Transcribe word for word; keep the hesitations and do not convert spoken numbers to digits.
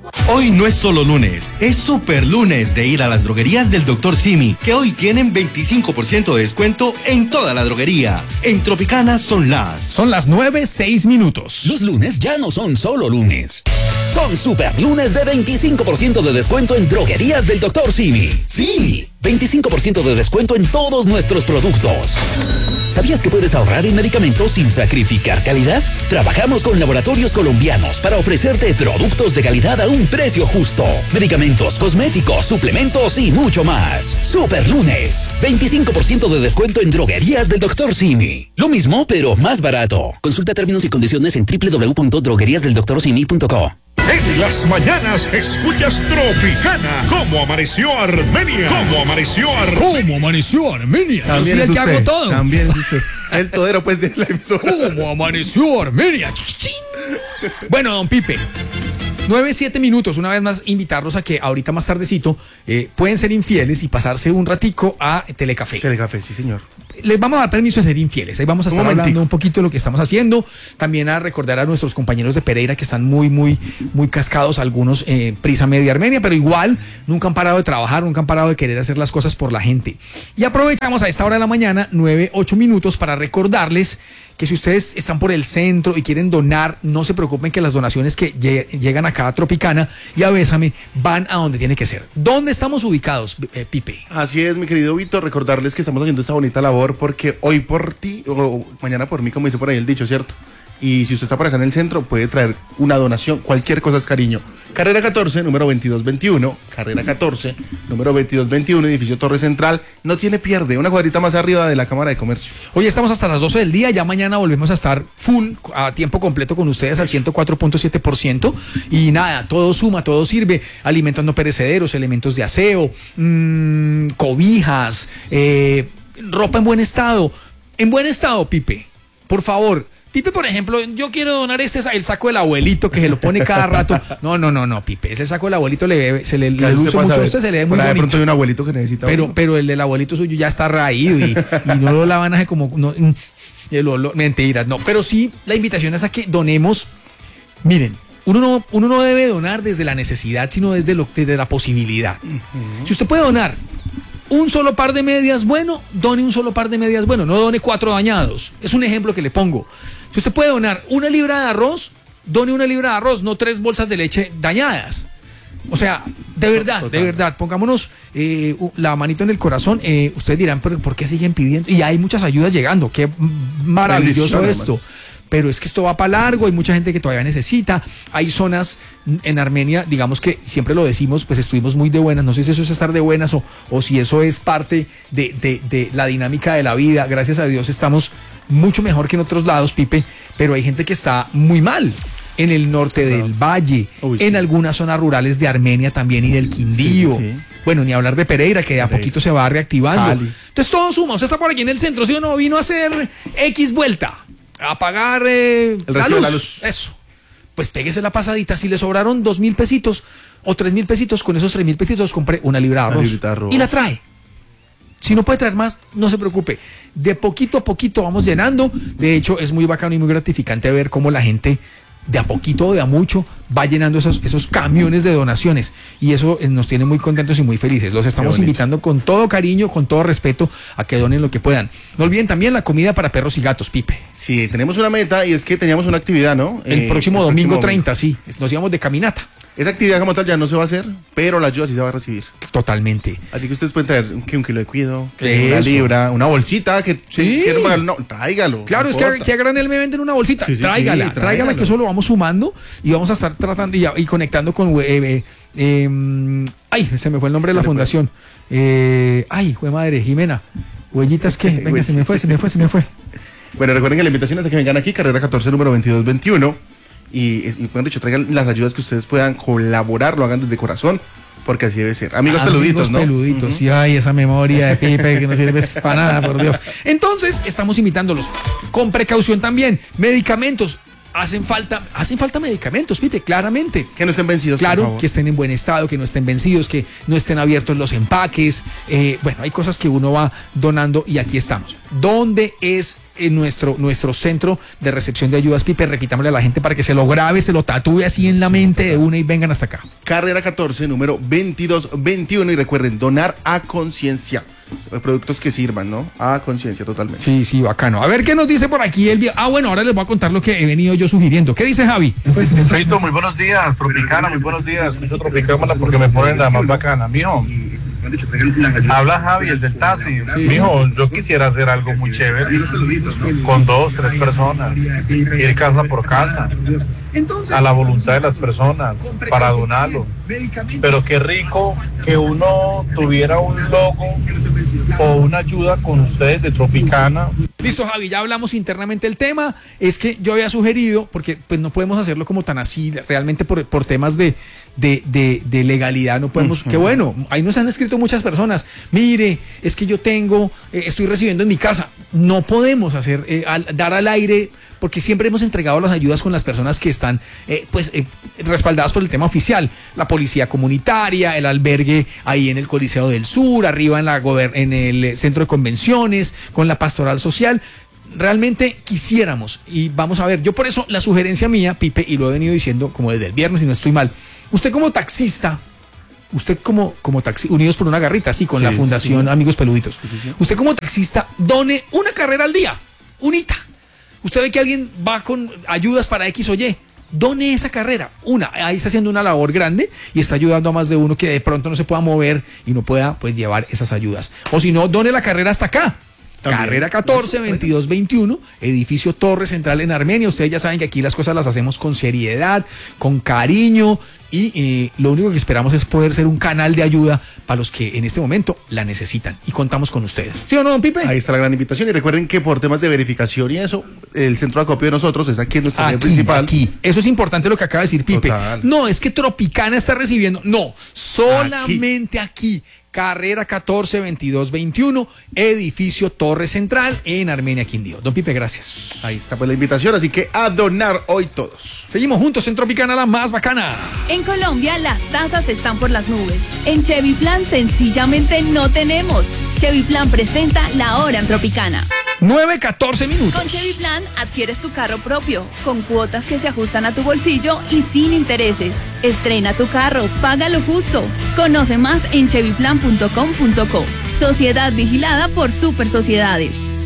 Hoy no es solo lunes, es super lunes de ir a las droguerías del doctor Simi, que hoy tienen veinticinco por ciento de descuento en toda la droguería. En Tropicana son las... Son las nueve, seis minutos. Los lunes ya no son solo lunes. Son super lunes de veinticinco por ciento de descuento en droguerías del doctor Simi. Sí, veinticinco por ciento de descuento en todos nuestros productos. ¿Sabías que puedes ahorrar en medicamentos sin sacrificar calidad? Trabajamos con laboratorios colombianos para ofrecerte productos de calidad a un precio justo. Medicamentos, cosméticos, suplementos y mucho más. Super lunes. veinticinco por ciento de descuento en droguerías del doctor Simi. Lo mismo, pero más barato. Consulta términos y condiciones en doble u doble u doble u punto droguerías del doctor simi punto co. En las mañanas escuchas Tropicana. ¿Cómo amaneció Armenia? ¿Cómo amaneció Armenia? ¿Cómo amaneció Armenia? También Yo soy el que usted, hago todo. También es usted. El todero, pues, de la emisora. ¿Cómo amaneció Armenia? Bueno, don Pipe, nueve, siete minutos. Una vez más, invitarlos a que ahorita más tardecito eh, pueden ser infieles y pasarse un ratico a Telecafé. Telecafé, sí, señor. Les vamos a dar permiso de ser infieles. Ahí vamos a estar Un hablando momentico. un poquito de lo que estamos haciendo. También a recordar a nuestros compañeros de Pereira que están muy, muy, muy cascados, algunos eh, prisa media Armenia, pero igual nunca han parado de trabajar, nunca han parado de querer hacer las cosas por la gente. Y aprovechamos a esta hora de la mañana, nueve, ocho minutos, para recordarles que si ustedes están por el centro y quieren donar, no se preocupen que las donaciones que lle- llegan acá a Tropicana y a Bésame van a donde tiene que ser. ¿Dónde estamos ubicados, eh, Pipe? Así es, mi querido Víctor, recordarles que estamos haciendo esta bonita labor porque hoy por ti o mañana por mí, como dice por ahí el dicho, ¿cierto? Y si usted está por acá en el centro, puede traer una donación, cualquier cosa es cariño. Carrera catorce, número veintidós veintiuno, Carrera catorce, número veintidós veintiuno, edificio Torre Central. No tiene pierde, una cuadrita más arriba de la Cámara de Comercio. Hoy estamos hasta las doce del día, ya mañana volvemos a estar full, a tiempo completo con ustedes al ciento cuatro punto siete por ciento. Y nada, todo suma, todo sirve. Alimentos no perecederos, elementos de aseo, mmm, cobijas, eh, ropa en buen estado. En buen estado, Pipe, por favor. Pipe, por ejemplo, yo quiero donar este el saco del abuelito que se lo pone cada rato. No, no, no, no, Pipe, ese saco del abuelito le, se le, le luce mucho a usted, se le ve muy por ahí de bonito. pronto hay un abuelito que necesita Pero, uno. pero el del abuelito suyo ya está raído y, y no lo lavan hace como... No, el olor, mentiras, no. Pero sí, la invitación es a que donemos. Miren, uno no, uno no debe donar desde la necesidad, sino desde, lo, desde la posibilidad. Uh-huh. Si usted puede donar un solo par de medias, bueno, done un solo par de medias, bueno, no done cuatro dañados. Es un ejemplo que le pongo. Si usted puede donar una libra de arroz, done una libra de arroz, no tres bolsas de leche dañadas. O sea, de verdad, Total. de verdad, pongámonos eh, la manito en el corazón. Eh, ustedes dirán, pero ¿por qué siguen pidiendo? Y hay muchas ayudas llegando, qué maravilloso esto. Además. Pero es que esto va para largo, hay mucha gente que todavía necesita. Hay zonas en Armenia, digamos que siempre lo decimos, pues estuvimos muy de buenas. No sé si eso es estar de buenas o, o si eso es parte de, de, de la dinámica de la vida. Gracias a Dios estamos mucho mejor que en otros lados, Pipe, pero hay gente que está muy mal. En el norte sí, del valle, Uy, en sí. algunas zonas rurales de Armenia también y del Quindío. Sí, sí. Bueno, ni hablar de Pereira, que de a poquito se va reactivando. Cali. Entonces todo suma. Usted está por aquí en el centro, ¿sí o no? Vino a hacer X vuelta, a pagar eh, el la, luz. de la luz. Eso. Pues péguese la pasadita. Si le sobraron dos mil pesitos o tres mil pesitos, con esos tres mil pesitos compré una libra de arroz, de arroz y la trae. Si no puede traer más, no se preocupe. De poquito a poquito vamos llenando. De hecho, es muy bacano y muy gratificante ver cómo la gente de a poquito o de a mucho va llenando esos, esos camiones de donaciones y eso nos tiene muy contentos y muy felices. Los estamos invitando con todo cariño, con todo respeto a que donen lo que puedan. No olviden también la comida para perros y gatos, Pipe. Sí, tenemos una meta y es que teníamos una actividad, ¿no? El eh, próximo el domingo próximo... treinta, sí, nos íbamos de caminata. Esa actividad como tal ya no se va a hacer, pero la ayuda sí se va a recibir. Totalmente. Así que ustedes pueden traer un, un kilo de cuido, una libra, una bolsita, que sí. quieren pagar, no, tráigalo. Claro, no es que, que a granel me venden una bolsita, sí, sí, tráigala, sí, tráigala, tráigala, que eso lo vamos sumando y vamos a estar tratando y, y conectando con... Eh, eh, eh, ay, se me fue el nombre se de la fundación. Eh, ay, jue madre, Jimena. Huellitas, ¿qué? Venga, se me fue, se me fue, se me fue. Bueno, recuerden que la invitación es a que vengan aquí, carrera catorce, número veintidós veintiuno. Y, y bueno, dicho, traigan las ayudas que ustedes puedan colaborar, lo hagan desde corazón, porque así debe ser. Amigos, Amigos peluditos, ¿no? peluditos, uh-huh. Y ay, esa memoria de Pipe que no sirve para nada, por Dios. Entonces, estamos invitándolos con precaución también. Medicamentos. Hacen falta, hacen falta medicamentos, Pipe, claramente. Que no estén vencidos, claro, por favor. Que estén en buen estado, que no estén vencidos, que no estén abiertos los empaques. Eh, bueno, hay cosas que uno va donando y aquí estamos. ¿Dónde es en nuestro, nuestro centro de recepción de ayudas, Pipe. Repitámosle a la gente para que se lo grabe, se lo tatúe así en la mente de una y vengan hasta acá. Carrera catorce, número veintidós veintiuno. Y recuerden, donar a conciencia. Productos que sirvan, ¿no? A conciencia totalmente. Sí, sí, bacano. A ver qué nos dice por aquí el... Ah, bueno, ahora les voy a contar lo que he venido yo sugiriendo. ¿Qué dice Javi? Feito, muy buenos días. Tropicana, muy buenos días. Escucho Tropicana porque me ponen la más bacana. Mijo, habla Javi, el del taxi. Sí. Mijo, yo quisiera hacer algo muy chévere con dos, tres personas, ir casa por casa, a la voluntad de las personas, para donarlo. Pero qué rico que uno tuviera un logo o una ayuda con ustedes de Tropicana. Listo, Javi, ya hablamos internamente del tema. Es que yo había sugerido, porque pues no podemos hacerlo como tan así, realmente por, por temas de, de, de, de legalidad, no podemos, uh-huh. Que bueno, ahí nos han escrito muchas personas, mire, es que yo tengo, eh, estoy recibiendo en mi casa, no podemos hacer, eh, al, dar al aire, porque siempre hemos entregado las ayudas con las personas que están eh, pues eh, respaldadas por el tema oficial, la policía comunitaria, el albergue ahí en el Coliseo del Sur, arriba en, la gober- en el centro de convenciones, con la pastoral social. Realmente quisiéramos, y vamos a ver, yo por eso la sugerencia mía, Pipe, y lo he venido diciendo como desde el viernes, si no estoy mal, usted como taxista, usted como, como taxi, Unidos por una Garrita, sí, con sí, la Fundación sí, sí. Amigos Peluditos, sí, sí, sí. Usted como taxista, done una carrera al día, unita. Usted ve que alguien va con ayudas para X o Y, done esa carrera, una, ahí está haciendo una labor grande y está ayudando a más de uno que de pronto no se pueda mover y no pueda pues llevar esas ayudas. O si no, done la carrera hasta acá. También. Carrera catorce, veintidós veintiuno, edificio Torre Central en Armenia. Ustedes ya saben que aquí las cosas las hacemos con seriedad, con cariño y eh, lo único que esperamos es poder ser un canal de ayuda para los que en este momento la necesitan y contamos con ustedes. ¿Sí o no, don Pipe? Ahí está la gran invitación y recuerden que por temas de verificación y eso, el centro de acopio de nosotros es aquí en nuestra sede principal. Aquí, eso es importante lo que acaba de decir Pipe. Total. No, es que Tropicana está recibiendo, no, solamente aquí. aquí. Carrera catorce, veintidós veintiuno, edificio Torre Central en Armenia, Quindío. Don Pipe, gracias. Ahí está pues la invitación, así que a donar hoy todos. Seguimos juntos en Tropicana, la más bacana. En Colombia las tasas están por las nubes. En Chevy Plan sencillamente no tenemos. Chevy Plan presenta La Hora en Tropicana. nueve, catorce minutos. Con Chevy Plan adquieres tu carro propio, con cuotas que se ajustan a tu bolsillo y sin intereses. Estrena tu carro, paga lo justo. Conoce más en chevy plan punto com punto co. Sociedad vigilada por Super Sociedades.